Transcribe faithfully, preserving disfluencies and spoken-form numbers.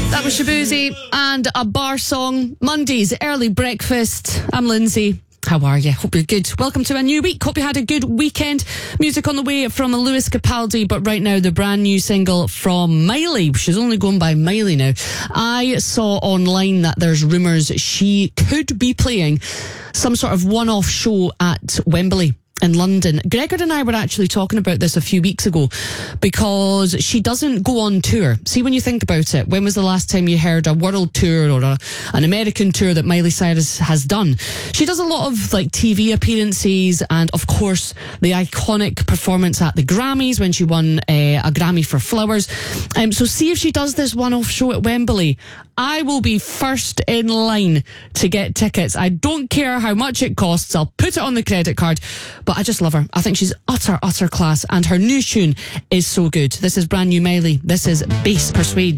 That was Shabuzi and a bar song. Monday's early breakfast. I'm Lindsay. How are you? Hope you're good. Welcome to a new week. Hope you had a good weekend. Music on the way from Lewis Capaldi, but right now the brand new single from Miley. She's only going by Miley now. I saw online that there's rumours she could be playing some sort of one-off show at Wembley in London. Gregor and I were actually talking about this a few weeks ago because she doesn't go on tour. See, when you think about it, when was the last time you heard a world tour or a, an American tour that Miley Cyrus has done? She does a lot of like T V appearances and of course the iconic performance at the Grammys when she won uh, a Grammy for Flowers. Um, so see if she does this one-off show at Wembley. I will be first in line to get tickets. I don't care how much it costs. I'll put it on the credit card. But I just love her. I think she's utter, utter class. And her new tune is so good. This is brand new Miley. This is Bass Persuade.